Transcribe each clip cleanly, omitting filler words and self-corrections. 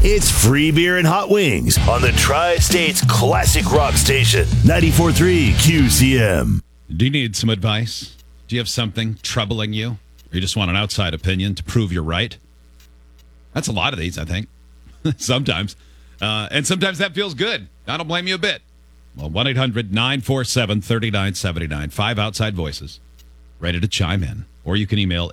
It's free beer and hot wings on the Tri-State's classic rock station, 94.3 QCM. Do you need some advice? Do you have something troubling you? Or you just want an outside opinion to prove you're right? That's a lot of these, I think. Sometimes. And sometimes that feels good. I don't blame you a bit. Well, 1-800-947-3979. 5 outside voices ready to chime in. Or you can email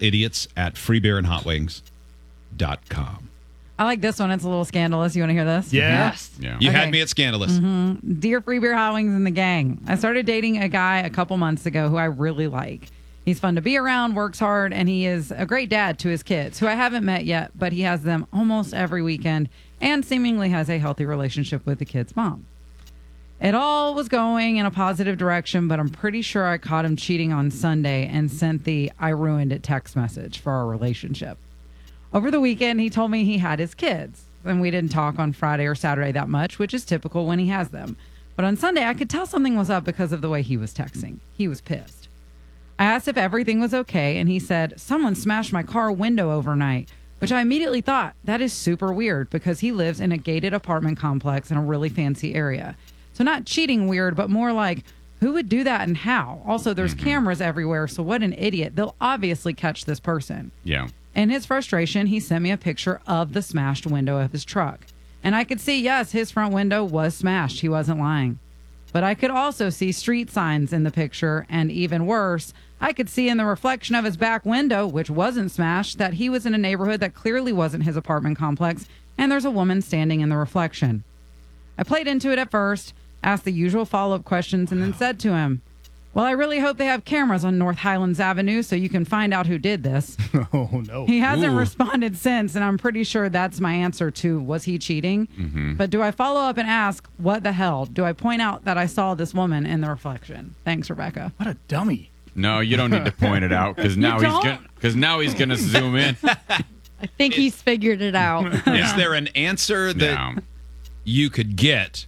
idiots@freebeerandhotwings.com. I like this one. It's a little scandalous. You want to hear this? Yes. Yeah. You had me at scandalous. Dear Free Beer Hot Wings and the gang, I started dating a guy a couple months ago who I really like. He's fun to be around, works hard, and he is a great dad to his kids, who I haven't met yet, but he has them almost every weekend and seemingly has a healthy relationship with the kid's mom. It all was going in a positive direction, but I'm pretty sure I caught him cheating on Sunday and sent the "I ruined it" text message for our relationship. Over the weekend, he told me he had his kids, and we didn't talk on Friday or Saturday that much, which is typical when he has them. But on Sunday, I could tell something was up because of the way he was texting. He was pissed. I asked if everything was okay, and he said, "Someone smashed my car window overnight," which I immediately thought, that is super weird because he lives in a gated apartment complex in a really fancy area. So not cheating weird, but more like, who would do that and how? Also, there's cameras everywhere, so what an idiot. They'll obviously catch this person. Yeah. In his frustration, he sent me a picture of the smashed window of his truck. And I could see, yes, his front window was smashed. He wasn't lying. But I could also see street signs in the picture, and even worse, I could see in the reflection of his back window, which wasn't smashed, that he was in a neighborhood that clearly wasn't his apartment complex, and there's a woman standing in the reflection. I played into it at first, asked the usual follow-up questions, and then said to him, "Well, I really hope they have cameras on North Highlands Avenue so you can find out who did this." Oh, no. He hasn't responded since, and I'm pretty sure that's my answer to, was he cheating? But do I follow up and ask, what the hell? Do I point out that I saw this woman in the reflection? Thanks, Rebecca. What a dummy. No, you don't need to point it out because now he's gonna zoom in. I think he's figured it out. Is there an answer that you could get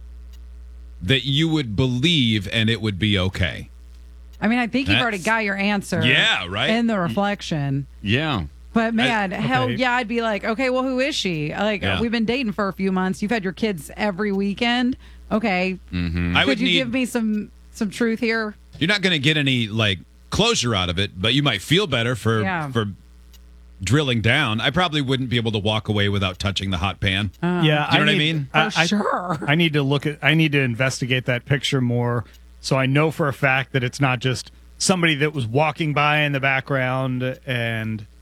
that you would believe and it would be okay? I mean, I think you've already got your answer. Yeah, right. In the reflection. Yeah. But man, hell okay. yeah, I'd be like, okay, well, who is she? Like, we've been dating for a few months. You've had your kids every weekend. Okay. Could you give me some truth here? You're not going to get any like closure out of it, but you might feel better for drilling down. I probably wouldn't be able to walk away without touching the hot pan. Yeah, you know what I mean? Sure. I need to investigate that picture more so I know for a fact that it's not just somebody that was walking by in the background and